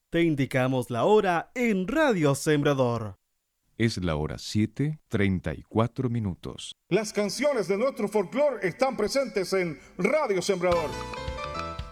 Te indicamos la hora en Radio Sembrador. Es la hora 7:34 minutos. Las canciones de nuestro folclore están presentes en Radio Sembrador.